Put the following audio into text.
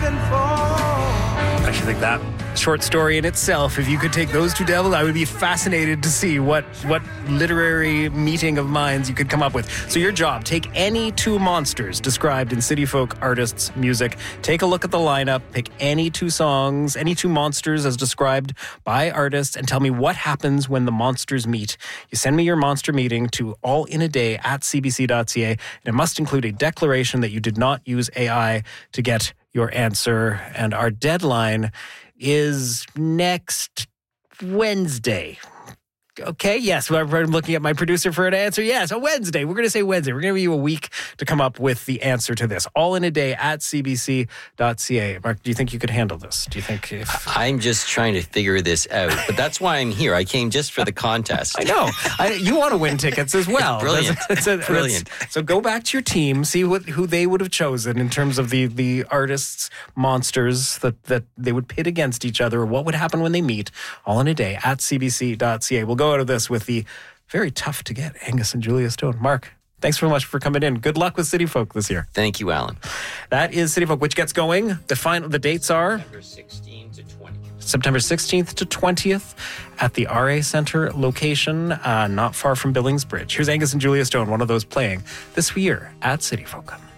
I actually think that short story in itself, if you could take those two devils, I would be fascinated to see what literary meeting of minds you could come up with. So your job, take any two monsters described in City Folk artists' music, take a look at the lineup, pick any two songs, any two monsters as described by artists, and tell me what happens when the monsters meet. You send me your monster meeting to allinaday@cbc.ca, and it must include a declaration that you did not use AI to get your answer. And our deadline is next Wednesday. Okay, yes, I'm looking at my producer for an answer. Yes, a Wednesday. We're going to say Wednesday. We're going to give you a week to come up with the answer to this. allinaday@cbc.ca. Mark, do you think you could handle this? Do you think I'm just trying to figure this out, but that's why I'm here. I came just for the contest. I know. You want to win tickets as well. Brilliant. Brilliant. So go back to your team, see who they would have chosen in terms of the artists, monsters that they would pit against each other, or what would happen when they meet. allinaday@cbc.ca. We'll go out of this with the very tough to get Angus and Julia Stone. Mark, thanks very much for coming in. Good luck with City Folk this year. Thank you, Alan. That is City Folk, which gets going. The dates are September 16th to 20th at the RA Centre location, not far from Billings Bridge. Here's Angus and Julia Stone, one of those playing this year at City Folk.